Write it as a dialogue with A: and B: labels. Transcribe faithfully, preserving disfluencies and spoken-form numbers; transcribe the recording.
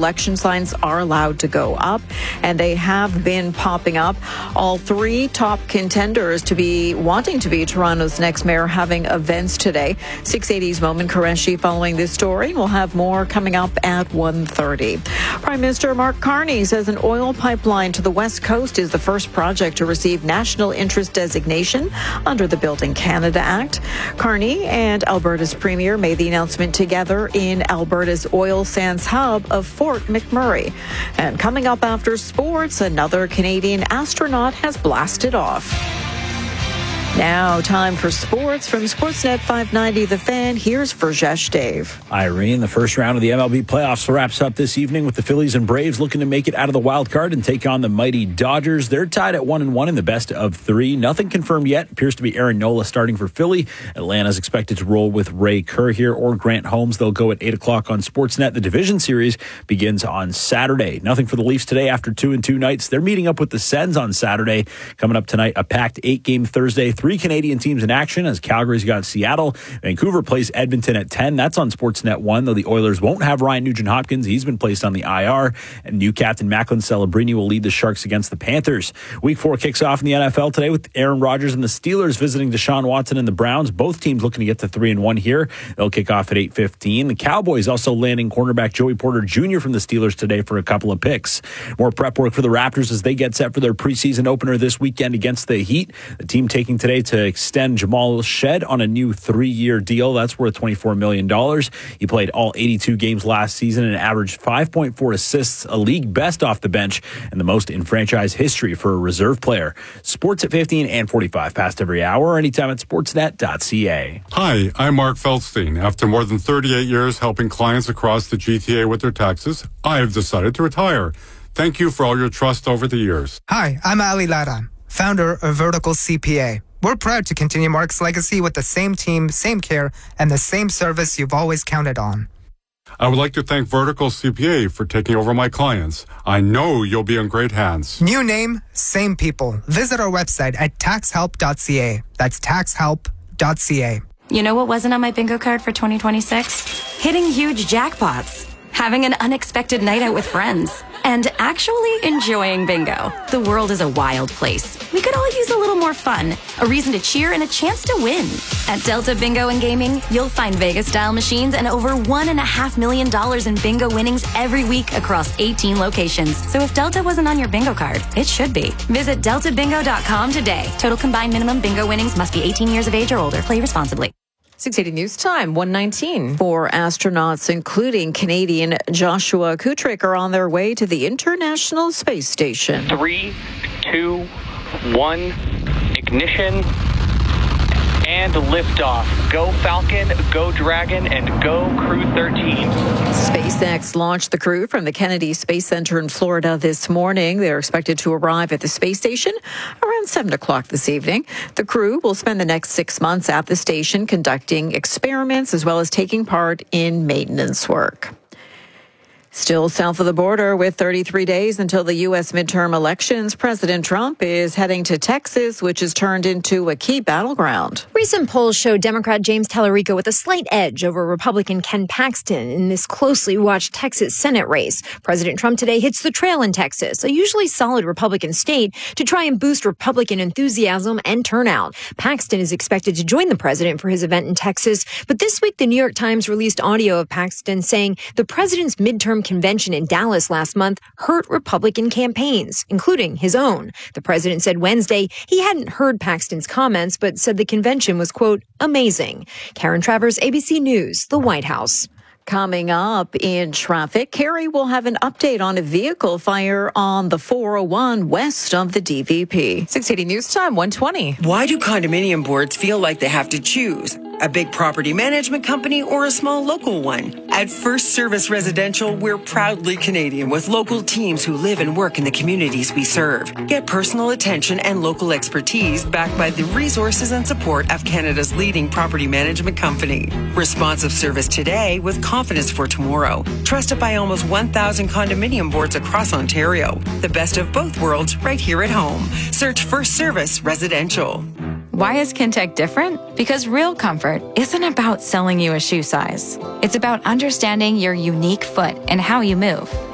A: election signs are allowed to go up, and they have been popping up. All three top contenders to be wanting to be Toronto's next mayor having events today. six eighty's Momin Qureshi following this story. We'll have more coming up at one thirty. Prime Minister Mark Carney says an oil pipeline to the West Coast is the first project to receive national interest designation under the Building Canada Act. Carney and Alberta's Premier made the announcement together in Alberta's oil sands hub of Fort McMurray. And coming up after sports, another Canadian astronaut has blasted off. Now, time for sports from Sportsnet five ninety The Fan. Here's Verjesh Dave.
B: Irene, the first round of the M L B playoffs wraps up this evening with the Phillies and Braves looking to make it out of the wild card and take on the mighty Dodgers. They're tied at one and one in the best of three. Nothing confirmed yet. Appears to be Aaron Nola starting for Philly. Atlanta's expected to roll with Ray Kerr here or Grant Holmes. They'll go at eight o'clock on Sportsnet. The division series begins on Saturday. Nothing for the Leafs today after two and two nights. They're meeting up with the Sens on Saturday. Coming up tonight, a packed eight-game Thursday. Three Canadian teams in action as Calgary's got Seattle. Vancouver plays Edmonton at ten. That's on Sportsnet one, though the Oilers won't have Ryan Nugent-Hopkins. He's been placed on the I R. And new captain Macklin Celebrini will lead the Sharks against the Panthers. Week four kicks off in the N F L today with Aaron Rodgers and the Steelers visiting Deshaun Watson and the Browns. Both teams looking to get to three and one here. They'll kick off at eight fifteen. The Cowboys also landing cornerback Joey Porter Junior from the Steelers today for a couple of picks. More prep work for the Raptors as they get set for their preseason opener this weekend against the Heat. The team taking today to extend Jamal Shed on a new three-year deal. That's worth twenty-four million dollars. He played all eighty-two games last season and averaged five point four assists, a league best off the bench, and the most in franchise history for a reserve player. Sports at fifteen and forty-five past every hour, anytime at sportsnet dot c a.
C: Hi, I'm Mark Feldstein. After more than thirty-eight years helping clients across the G T A with their taxes, I have decided to retire. Thank you for all your trust over the years.
D: Hi, I'm Ali Lara, founder of Vertical C P A. We're proud to continue Mark's legacy with the same team, same care, and the same service you've always counted on.
C: I would like to thank Vertical C P A for taking over my clients. I know you'll be in great hands.
D: New name, same people. Visit our website at tax help dot c a. That's tax help dot c a.
E: You know what wasn't on my bingo card for twenty twenty-six? Hitting huge jackpots, having an unexpected night out with friends, and actually enjoying bingo. The world is a wild place. We could all use a little more fun, a reason to cheer, and a chance to win. At Delta Bingo and Gaming, you'll find Vegas-style machines and over one and a half million dollars in bingo winnings every week across eighteen locations. So if Delta wasn't on your bingo card, it should be. Visit delta bingo dot com today. Total combined minimum bingo winnings must be eighteen years of age or older. Play responsibly.
A: six eighty News Time, one nineteen. Four astronauts, including Canadian Joshua Kutrick, are on their way to the International Space Station.
F: Three, two, one, ignition, and liftoff. Go Falcon, go Dragon, and go Crew thirteen.
A: SpaceX launched the crew from the Kennedy Space Center in Florida this morning. They're expected to arrive at the space station around seven o'clock this evening. The crew will spend the next six months at the station conducting experiments as well as taking part in maintenance work. Still south of the border, with thirty-three days until the U S midterm elections, President Trump is heading to Texas, which has turned into a key battleground.
G: Recent polls show Democrat James Tallarico with a slight edge over Republican Ken Paxton in this closely watched Texas Senate race. President Trump today hits the trail in Texas, a usually solid Republican state, to try and boost Republican enthusiasm and turnout. Paxton is expected to join the president for his event in Texas, but this week the New York Times released audio of Paxton saying the president's midterm convention in Dallas last month hurt Republican campaigns, including his own. The president said Wednesday he hadn't heard Paxton's comments, but said the convention was, quote, amazing. Karen Travers, A B C News, the White House.
A: Coming up in traffic, Carrie will have an update on a vehicle fire on the four oh one west of the D V P.
H: six eighty News Time, one twenty.
I: Why do condominium boards feel like they have to choose? A big property management company or a small local one? At First Service Residential, we're proudly Canadian with local teams who live and work in the communities we serve. Get personal attention and local expertise backed by the resources and support of Canada's leading property management company. Responsive service today with confidence for tomorrow. Trusted by almost one thousand condominium boards across Ontario. The best of both worlds right here at home. Search First Service Residential.
E: Why is Kintec different? Because real comfort isn't about selling you a shoe size. It's about understanding your unique foot and how you move.